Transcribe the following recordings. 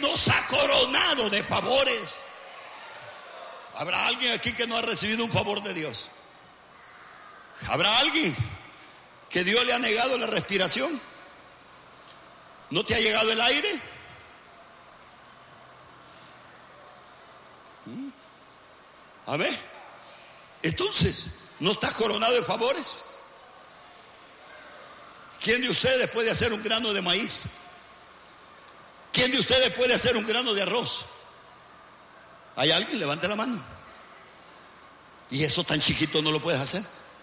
nos ha coronado de favores. ¿Habrá alguien aquí que no ha recibido un favor de Dios? ¿Habrá alguien que Dios le ha negado la respiración? ¿No te ha llegado el aire? A ver, entonces, ¿no estás coronado de favores? ¿Quién de ustedes puede hacer un grano de maíz? ¿Quién de ustedes puede hacer un grano de arroz? ¿Hay alguien? Levante la mano. ¿Y eso tan chiquito no lo puedes hacer?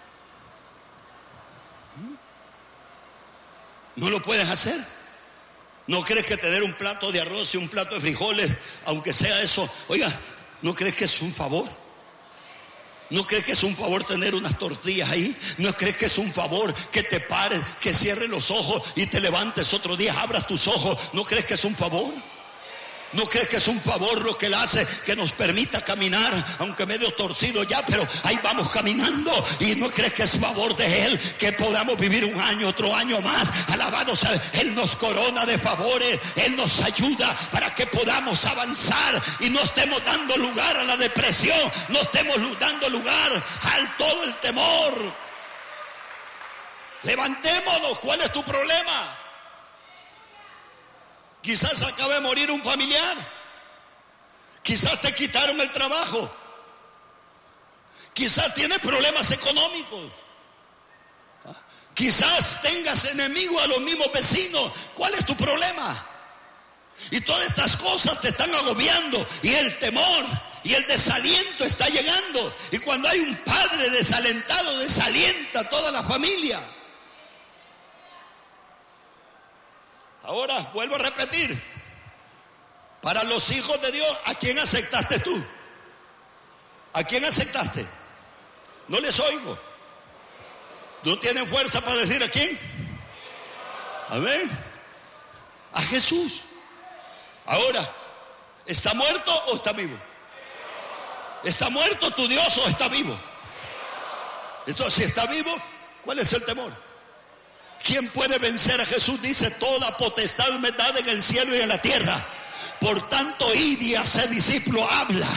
¿No lo puedes hacer? ¿No crees que tener un plato de arroz y un plato de frijoles, aunque sea eso, oiga, ¿no crees que es un favor? ¿No crees que es un favor tener unas tortillas ahí? ¿No crees que es un favor que te pares, que cierres los ojos y te levantes otro día, abras tus ojos? ¿No crees que es un favor? ¿No crees que es un favor lo que Él hace, que nos permita caminar, aunque medio torcido ya, pero ahí vamos caminando? ¿Y no crees que es favor de Él que podamos vivir un año, otro año más? Alabado sea, Él nos corona de favores, Él nos ayuda para que podamos avanzar y no estemos dando lugar a la depresión, no estemos dando lugar al todo el temor. Levantémonos. ¿Cuál es tu problema? Quizás acaba de morir un familiar. Quizás te quitaron el trabajo. Quizás tienes problemas económicos. Quizás tengas enemigos a los mismos vecinos. ¿Cuál es tu problema? Y todas estas cosas te están agobiando. Y el temor y el desaliento está llegando. Y cuando hay un padre desalentado, desalienta a toda la familia. Ahora, vuelvo a repetir. Para los hijos de Dios, ¿a quién aceptaste tú? ¿A quién aceptaste? No les oigo. ¿No tienen fuerza para decir a quién? A ver. A Jesús. Ahora, ¿está muerto o está vivo? ¿Está muerto tu Dios o está vivo? Entonces, si está vivo, ¿cuál es el temor? ¿Quién puede vencer a Jesús? Dice, toda potestad me da en el cielo y en la tierra. Por tanto, id y haced discípulos, habla.